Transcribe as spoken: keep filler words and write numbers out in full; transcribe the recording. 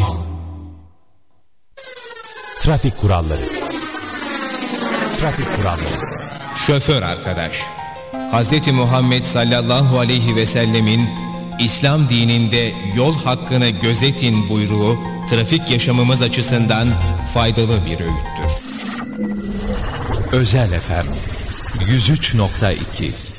Trafik kuralları. Trafik kuralları. Şoför arkadaş, Hz. Muhammed sallallahu aleyhi ve sellemin İslam dininde yol hakkını gözetin buyruğu trafik yaşamımız açısından faydalı bir öğüttür. Özel F M yüz üç nokta iki